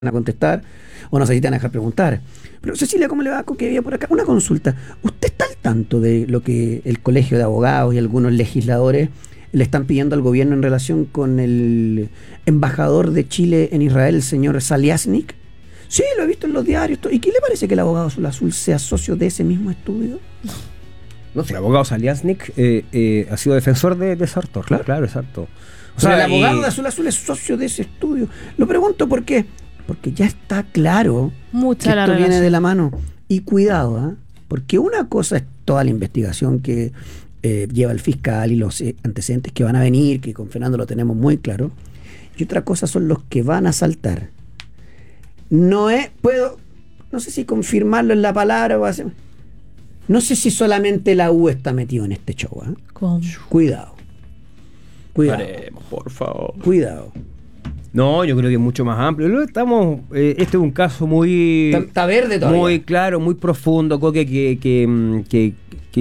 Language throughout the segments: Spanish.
a contestar o no sé si te van a dejar preguntar. Pero Cecilia, ¿cómo le va? ¿Qué había por acá? Una consulta. ¿Usted está al tanto de lo que el Colegio de Abogados y algunos legisladores le están pidiendo al gobierno en relación con el embajador de Chile en Israel, el señor Saliasnik? Sí, lo he visto en los diarios. ¿Y qué le parece que el abogado azul sea socio de ese mismo estudio? No sé, el abogado Saliasnik ha sido defensor de Sartor. Claro, exacto. O sea, el abogado de Azul es socio de ese estudio. Lo pregunto por qué. Porque ya está claro que esto viene de la mano. Y cuidado, porque una cosa es toda la investigación que lleva el fiscal y los antecedentes que van a venir, que con Fernando lo tenemos muy claro. Y otra cosa son los que van a saltar. No sé si confirmarlo en la palabra o hacer. No sé si solamente la U está metido en este show. ¿Cómo? Cuidado. Paremos, por favor. Cuidado. No, yo creo que es mucho más amplio. Este es un caso muy... Está verde todavía. Muy claro, muy profundo, que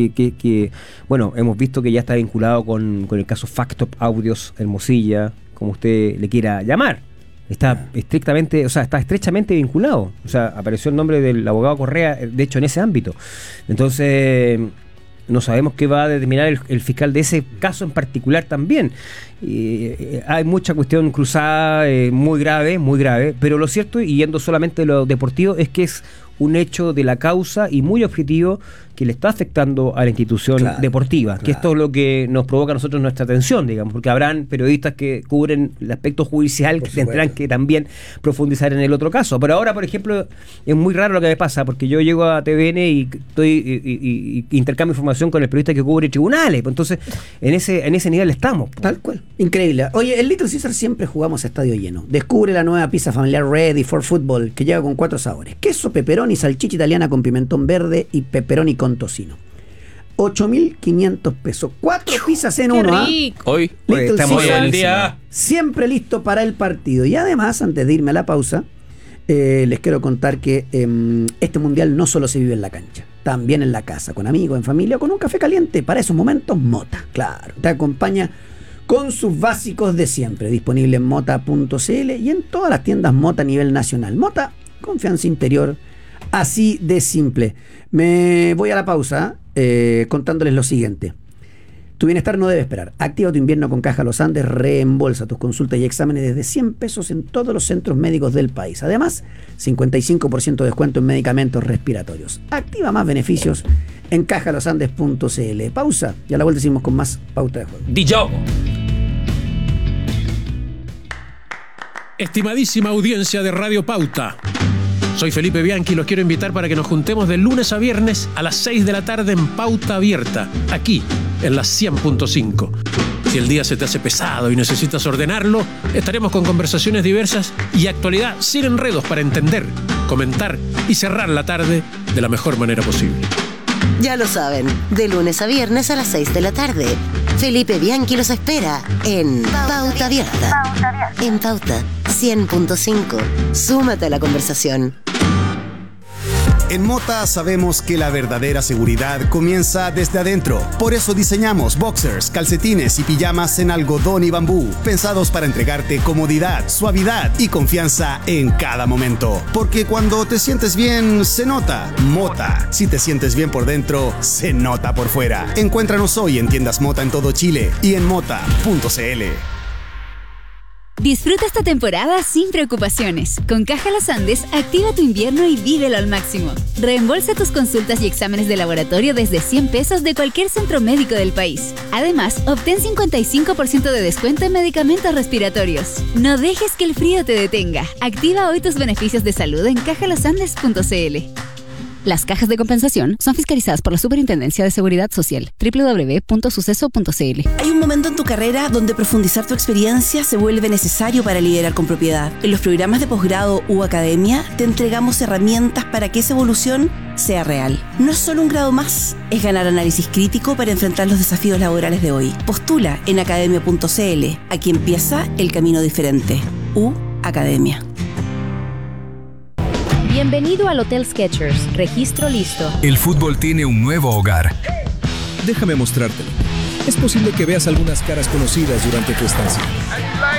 bueno, hemos visto que ya está vinculado con el caso Factop Audios Hermosilla, como usted le quiera llamar. Está estrechamente vinculado. O sea, apareció el nombre del abogado Correa, de hecho, en ese ámbito. Entonces, no sabemos qué va a determinar el fiscal de ese caso en particular también. Hay mucha cuestión cruzada, muy grave, pero lo cierto, y yendo solamente a lo deportivo, es que es un hecho de la causa y muy objetivo que le está afectando a la institución deportiva, que esto es lo que nos provoca a nosotros nuestra atención, digamos, porque habrán periodistas que cubren el aspecto judicial que tendrán que también profundizar en el otro caso. Pero ahora, por ejemplo, es muy raro lo que me pasa, porque yo llego a TVN y intercambio información con el periodista que cubre tribunales, pues entonces en ese nivel estamos. Tal cual. Increíble. Oye, en Little Caesar siempre jugamos a estadio lleno. Descubre la nueva pizza familiar Ready for Football, que llega con 4 sabores: queso, pepperoni, salchicha italiana con pimentón verde y pepperoni con tocino. 8.500 pesos. 4 pizzas en uno. Hoy estamos al día. Siempre listo para el partido. Y además, antes de irme a la pausa, les quiero contar que este mundial no solo se vive en la cancha, también en la casa, con amigos, en familia, con un café caliente. Para esos momentos, Mota, claro, te acompaña con sus básicos de siempre, disponible en mota.cl y en todas las tiendas Mota a nivel nacional. Mota, confianza interior, así de simple. Me voy a la pausa contándoles lo siguiente. Tu bienestar no debe esperar. Activa tu invierno con Caja Los Andes, reembolsa tus consultas y exámenes desde 100 pesos en todos los centros médicos del país. Además, 55% de descuento en medicamentos respiratorios. Activa más beneficios en cajalosandes.cl. Pausa y a la vuelta seguimos con más Pauta de Juego. Dijo. Estimadísima audiencia de Radio Pauta, soy Felipe Bianchi y los quiero invitar para que nos juntemos de lunes a viernes a las 6 de la tarde en Pauta Abierta, aquí en la 100.5. Si el día se te hace pesado y necesitas ordenarlo, estaremos con conversaciones diversas y actualidad sin enredos para entender, comentar y cerrar la tarde de la mejor manera posible. Ya lo saben, de lunes a viernes a las 6 de la tarde. Felipe Bianchi los espera en Pauta Abierta. En Pauta 100.5. Súmate a la conversación. En Mota sabemos que la verdadera seguridad comienza desde adentro. Por eso diseñamos boxers, calcetines y pijamas en algodón y bambú, pensados para entregarte comodidad, suavidad y confianza en cada momento. Porque cuando te sientes bien, se nota. Mota. Si te sientes bien por dentro, se nota por fuera. Encuéntranos hoy en tiendas Mota en todo Chile y en mota.cl. Disfruta esta temporada sin preocupaciones. Con Caja Los Andes, activa tu invierno y vívelo al máximo. Reembolsa tus consultas y exámenes de laboratorio desde 100 pesos de cualquier centro médico del país. Además, obtén 55% de descuento en medicamentos respiratorios. No dejes que el frío te detenga. Activa hoy tus beneficios de salud en cajalosandes.cl. Las cajas de compensación son fiscalizadas por la Superintendencia de Seguridad Social. www.suceso.cl. Hay un momento en tu carrera donde profundizar tu experiencia se vuelve necesario para liderar con propiedad. En los programas de posgrado u academia te entregamos herramientas para que esa evolución sea real. No es solo un grado más, es ganar análisis crítico para enfrentar los desafíos laborales de hoy. Postula en academia.cl. Aquí empieza el camino diferente. U Academia. Bienvenido al Hotel Skechers. Registro listo. El fútbol tiene un nuevo hogar. Déjame mostrártelo. Es posible que veas algunas caras conocidas durante tu estancia.